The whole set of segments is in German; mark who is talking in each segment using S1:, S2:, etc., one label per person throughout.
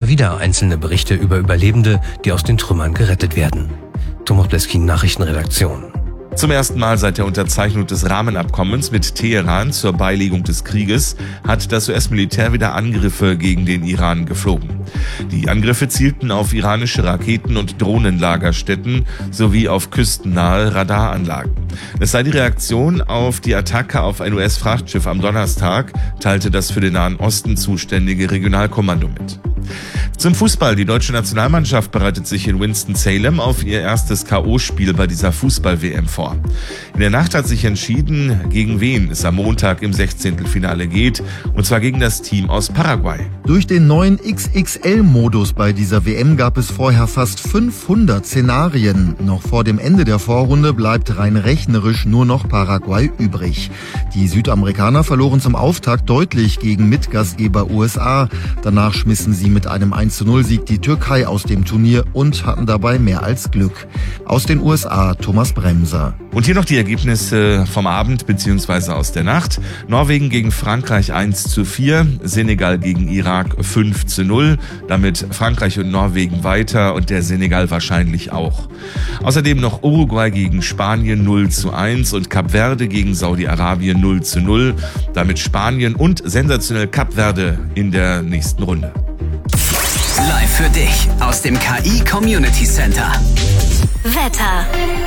S1: wieder einzelne Berichte über Überlebende, die aus den Trümmern gerettet werden. Thomas Bleskin, Nachrichtenredaktion.
S2: Zum ersten Mal seit der Unterzeichnung des Rahmenabkommens mit Teheran zur Beilegung des Krieges hat das US-Militär wieder Angriffe gegen den Iran geflogen. Die Angriffe zielten auf iranische Raketen- und Drohnenlagerstätten sowie auf küstennahe Radaranlagen. Es sei die Reaktion auf die Attacke auf ein US-Frachtschiff am Donnerstag, teilte das für den Nahen Osten zuständige Regionalkommando mit. Zum Fußball. Die deutsche Nationalmannschaft bereitet sich in Winston-Salem auf ihr erstes K.O.-Spiel bei dieser Fußball-WM vor. In der Nacht hat sich entschieden, gegen wen es am Montag im 16. geht, und zwar gegen das Team aus Paraguay.
S3: Durch den neuen XXL-Modus bei dieser WM gab es vorher fast 500 Szenarien. Noch vor dem Ende der Vorrunde bleibt rein rechnerisch nur noch Paraguay übrig. Die Südamerikaner verloren zum Auftakt deutlich gegen Mitgastgeber USA. Danach schmissen sie mit einem 1:0-Sieg die Türkei aus dem Turnier und hatten dabei mehr als Glück. Aus den USA, Thomas Bremser.
S2: Und hier noch die Ergebnisse vom Abend bzw. aus der Nacht. Norwegen gegen Frankreich 1:4, Senegal gegen Irak 5:0. Damit Frankreich und Norwegen weiter und der Senegal wahrscheinlich auch. Außerdem noch Uruguay gegen Spanien 0:1 und Kap Verde gegen Saudi-Arabien 0:0. Damit Spanien und sensationell Kap Verde in der nächsten Runde.
S4: Live für dich aus dem KI Community Center.
S5: Wetter.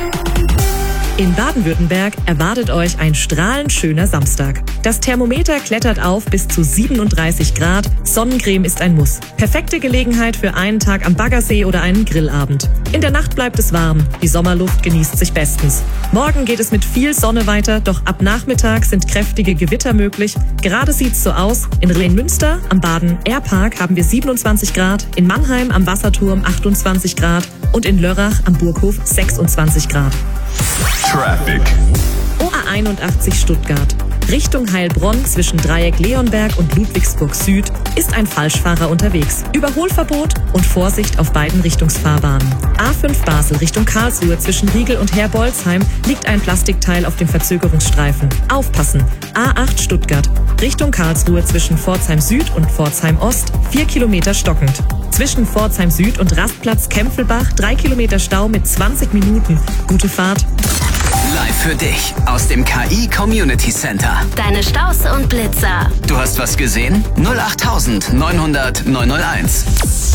S6: In Baden-Württemberg erwartet euch ein strahlend schöner Samstag. Das Thermometer klettert auf bis zu 37 Grad. Sonnencreme ist ein Muss. Perfekte Gelegenheit für einen Tag am Baggersee oder einen Grillabend. In der Nacht bleibt es warm. Die Sommerluft genießt sich bestens. Morgen geht es mit viel Sonne weiter, doch ab Nachmittag sind kräftige Gewitter möglich. Gerade sieht's so aus. In Rhein-Münster am Baden-Airpark haben wir 27 Grad, in Mannheim am Wasserturm 28 Grad und in Lörrach am Burghof 26 Grad.
S7: Traffic.
S6: OA81 Stuttgart. Richtung Heilbronn zwischen Dreieck Leonberg und Ludwigsburg Süd ist ein Falschfahrer unterwegs. Überholverbot und Vorsicht auf beiden Richtungsfahrbahnen. A5 Basel Richtung Karlsruhe zwischen Riegel und Herbolzheim liegt ein Plastikteil auf dem Verzögerungsstreifen. Aufpassen! A8 Stuttgart. Richtung Karlsruhe zwischen Pforzheim Süd und Pforzheim Ost 4 Kilometer stockend. Zwischen Pforzheim Süd und Rastplatz Kempfelbach 3 Kilometer Stau mit 20 Minuten. Gute Fahrt.
S4: Live für dich aus dem KI Community Center.
S5: Deine Staus und Blitzer.
S4: Du hast was gesehen? 08900 901.